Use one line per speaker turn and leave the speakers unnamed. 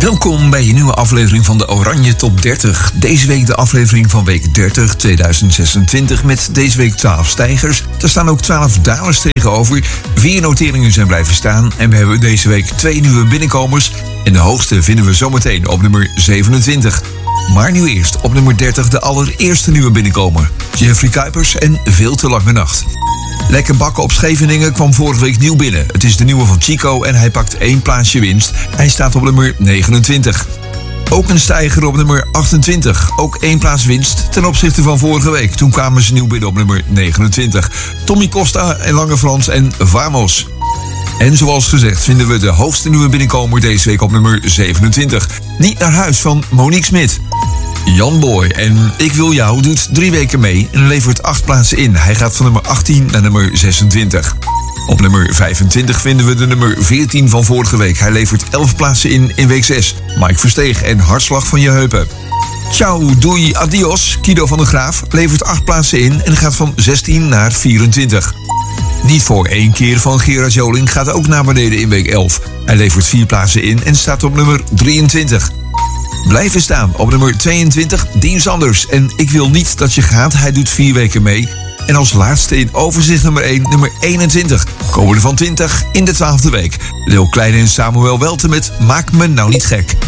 Welkom bij een nieuwe aflevering van de Oranje Top 30. Deze week de aflevering van week 30, 2026, met deze week 12 stijgers. Er staan ook 12 dalers tegenover. 4 noteringen zijn blijven staan en we hebben deze week 2 nieuwe binnenkomers. En de hoogste vinden we zometeen op nummer 27. Maar nu eerst op nummer 30 de allereerste nieuwe binnenkomer. Jeffrey Kuipers en Veel te lange nacht. Lekker bakken op Scheveningen kwam vorige week nieuw binnen. Het is de nieuwe van Chico en hij pakt 1 plaatsje winst. Hij staat op nummer 29. Ook een stijger op nummer 28. Ook 1 plaats winst ten opzichte van vorige week. Toen kwamen ze nieuw binnen op nummer 29. Tommy Costa en Lange Frans en Vamos. En zoals gezegd vinden we de hoogste nieuwe binnenkomer deze week op nummer 27. Niet naar huis van Monique Smit. Jan Boy en Ik Wil Jou doet 3 weken mee en levert 8 plaatsen in. Hij gaat van nummer 18 naar nummer 26. Op nummer 25 vinden we de nummer 14 van vorige week. Hij levert 11 plaatsen in week 6. Mike Versteeg en Hartslag van je heupen. Ciao, doei, adios. Kido van der Graaf levert 8 plaatsen in en gaat van 16 naar 24. Niet voor 1 keer van Gerard Joling gaat ook naar beneden in week 11. Hij levert 4 plaatsen in en staat op nummer 23. Blijven staan op nummer 22, Dien Sanders. En Ik Wil Niet Dat Je Gaat, hij doet 4 weken mee. En als laatste in overzicht nummer 1, nummer 21. Komen er van 20 in de 12e week. Leo Kleine en Samuel Welten met Maak Me Nou Niet Gek.